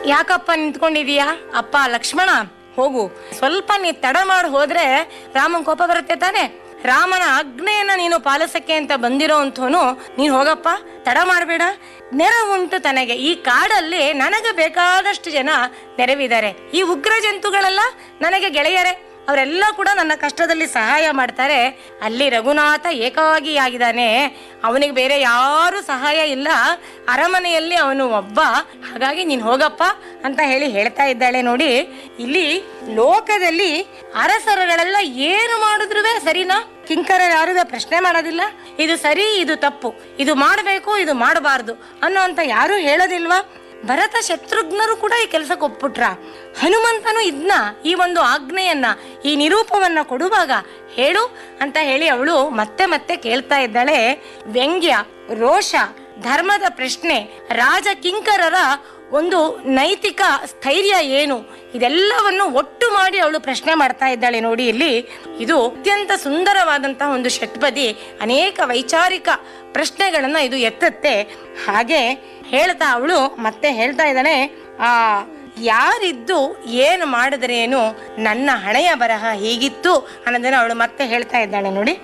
ಯಾಕಪ್ಪ ನಿಂತ್ಕೊಂಡಿದೀಯಾ? ಅಪ್ಪ ಲಕ್ಷ್ಮಣ ಹೋಗು, ಸ್ವಲ್ಪ ನೀ ತಡ ಮಾಡಿ ಹೋದ್ರೆ ರಾಮನ್ ಕೋಪ ಬರುತ್ತೆ ತಾನೆ. ರಾಮನ ಆಜ್ಞೆಯನ್ನ ನೀನು ಪಾಲಿಸಕ್ಕೆ ಅಂತ ಬಂದಿರೋ ಅಂಥವನು ನೀನ್ ಹೋಗಪ್ಪ, ತಡ ಮಾಡಬೇಡ. ನೆರವುಂಟು ತನಗೆ, ಈ ಕಾಡಲ್ಲಿ ನನಗೆ ಬೇಕಾದಷ್ಟು ಜನ ನೆರವಿದ್ದಾರೆ. ಈ ಉಗ್ರ ಜಂತುಗಳೆಲ್ಲ ನನಗೆ ಗೆಳೆಯರೇ, ಅವರೆಲ್ಲ ಕೂಡ ನನ್ನ ಕಷ್ಟದಲ್ಲಿ ಸಹಾಯ ಮಾಡ್ತಾರೆ. ಅಲ್ಲಿ ರಘುನಾಥ ಏಕಾಗಿಯಾಗಿದ್ದಾನೆ, ಅವನಿಗೆ ಬೇರೆ ಯಾರು ಸಹಾಯ ಇಲ್ಲ, ಅರಮನೆಯಲ್ಲಿ ಅವನು ಒಬ್ಬ. ಹಾಗಾಗಿ ನೀನ್ ಹೋಗಪ್ಪ ಅಂತ ಹೇಳ್ತಾ ಇದ್ದಾಳೆ. ನೋಡಿ, ಇಲ್ಲಿ ಲೋಕದಲ್ಲಿ ಅರಸರುಗಳೆಲ್ಲ ಏನು ಮಾಡಿದ್ರು ಸರಿನಾ? ಕಿಂಕರ ಯಾರು ಪ್ರಶ್ನೆ ಮಾಡೋದಿಲ್ಲ, ಇದು ಸರಿ ಇದು ತಪ್ಪು, ಇದು ಮಾಡಬೇಕು ಇದು ಮಾಡಬಾರ್ದು ಅನ್ನೋಂತ ಯಾರು ಹೇಳೋದಿಲ್ವಾ? ಭರತ ಶತ್ರುಘ್ನರು ಕೂಡ ಈ ಕೆಲಸಕ್ಕೆ ಒಪ್ಪಿಟ್ರ. ಹನುಮಂತನು ಇದನ್ನ, ಈ ಒಂದು ಆಜ್ಞೆಯನ್ನ, ಈ ನಿರೂಪವನ್ನ ಕೊಡುವಾಗ ಹೇಳು ಅಂತ ಅವಳು ಮತ್ತೆ ಮತ್ತೆ ಕೇಳ್ತಾ ಇದ್ದಾಳೆ. ವ್ಯಂಗ್ಯ, ರೋಷ, ಧರ್ಮದ ಪ್ರಶ್ನೆ, ರಾಜ ಕಿಂಕರರ ಒಂದು ನೈತಿಕ ಸ್ಥೈರ್ಯ ಏನು, ಇದೆಲ್ಲವನ್ನು ಒಟ್ಟು ಮಾಡಿ ಅವಳು ಪ್ರಶ್ನೆ ಮಾಡ್ತಾ ಇದ್ದಾಳೆ. ನೋಡಿ, ಇಲ್ಲಿ ಇದು ಅತ್ಯಂತ ಸುಂದರವಾದಂತಹ ಒಂದು ಷಟ್ಪದಿ, ಅನೇಕ ವೈಚಾರಿಕ ಪ್ರಶ್ನೆಗಳನ್ನ ಇದು ಎತ್ತುತ್ತೆ. ಹಾಗೆ ಹೇಳ್ತಾ ಅವಳು ಮತ್ತೆ ಹೇಳ್ತಾ ಇದ್ದಾಳೆ, ಯಾರಿದ್ದು ಏನು ಮಾಡಿದ್ರೇನು, ನನ್ನ ಹಣೆಯ ಬರಹ ಹೀಗಿತ್ತು ಅನ್ನೋದನ್ನ ಅವಳು ಮತ್ತೆ ಹೇಳ್ತಾ ಇದ್ದಾಳೆ. ನೋಡಿ,